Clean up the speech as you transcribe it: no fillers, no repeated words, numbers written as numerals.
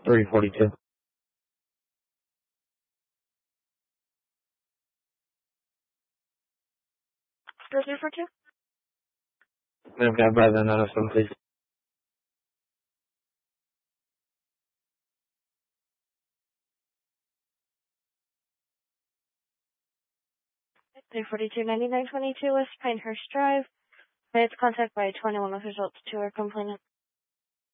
342. 342? Ma'am, can I buy the 907, please? $342.9922 West Pinehurst Drive. It's contact by 21 with results to our complainant.